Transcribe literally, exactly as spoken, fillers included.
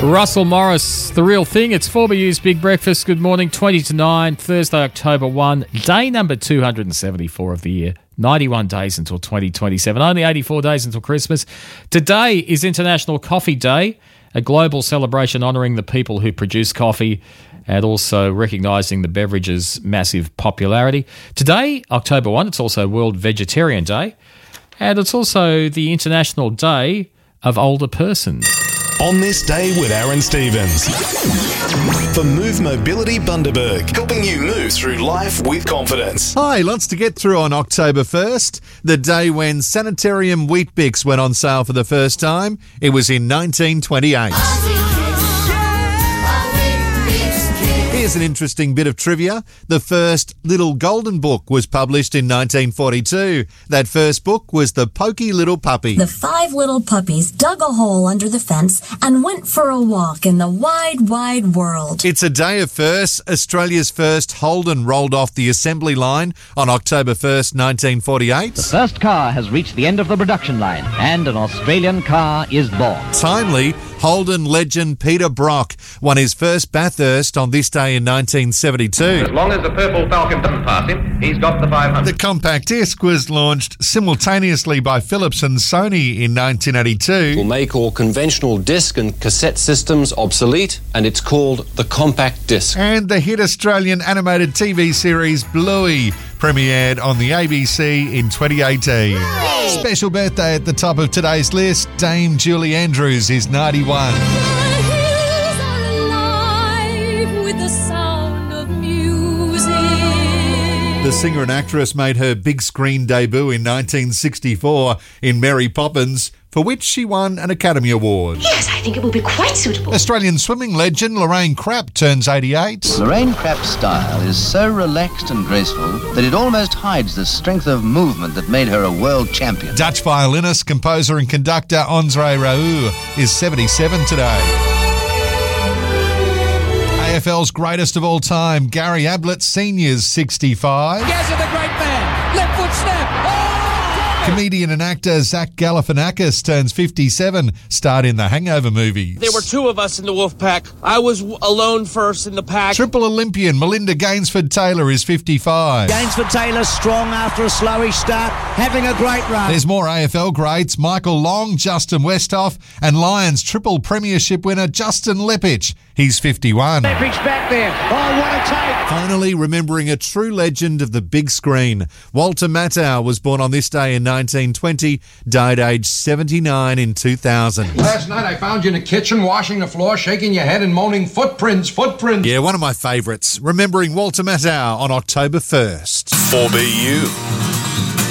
Russell Morris, The Real Thing. It's four B U's Big Breakfast. Good morning, twenty to nine, Thursday, October first, day number two hundred seventy-four of the year. ninety-one days until twenty twenty-seven, only eighty-four days until Christmas. Today is International Coffee Day, a global celebration honouring the people who produce coffee and also recognising the beverage's massive popularity. Today, October first, it's also World Vegetarian Day, and it's also the International Day of Older Persons. On this day with Aaron Stevens. For Move Mobility Bundaberg, helping you move through life with confidence. Hi, lots to get through on October first, the day when Sanitarium Wheat Bix went on sale for the first time. It was in nineteen twenty-eight. Here's an interesting bit of trivia. The first Little Golden Book was published in nineteen forty-two. That first book was The Pokey Little Puppy. The five little puppies dug a hole under the fence and went for a walk in the wide, wide world. It's a day of firsts. Australia's first Holden rolled off the assembly line on October first, nineteen forty-eight. The first car has reached the end of the production line and an Australian car is born. Timely, Holden legend Peter Brock won his first Bathurst on this day in nineteen seventy-two. As long as the Purple Falcon doesn't pass him, he's got the five hundred. The compact disc was launched simultaneously by Philips and Sony in nineteen eighty-two. Will make all conventional disc and cassette systems obsolete, and it's called the compact disc. And the hit Australian animated T V series Bluey premiered on the A B C in twenty eighteen. Yay! Special birthday at the top of today's list, Dame Julie Andrews is ninety-one. The singer and actress made her big screen debut in nineteen sixty-four in Mary Poppins, for which she won an Academy Award. Yes, I think it will be quite suitable. Australian swimming legend Lorraine Crapp turns eighty-eight. Lorraine Crapp's style is so relaxed and graceful that it almost hides the strength of movement that made her a world champion. Dutch violinist, composer and conductor Andre Rieu is seventy-seven today. A F L's greatest of all time, Gary Ablett Senior's sixty-five. Gaz the great man. Left foot snap. Oh! Comedian and actor Zach Galifianakis turns fifty-seven, starred in the Hangover movies. There were two of us in the wolf pack. I was w- alone first in the pack. Triple Olympian Melinda Gainsford-Taylor is fifty-five. Gainsford-Taylor strong after a slowish start, having a great run. There's more A F L greats, Michael Long, Justin Westhoff, and Lions triple premiership winner Justin Lepich. He's fifty-one. Lepich back there. Oh, what a take. Finally, remembering a true legend of the big screen. Walter Matthau was born on this day in nineteen twenty, died aged seventy-nine in two thousand. Last night I found you in the kitchen washing the floor, shaking your head and moaning, footprints, footprints. Yeah, one of my favourites. Remembering Walter Matthau on October first. four B U.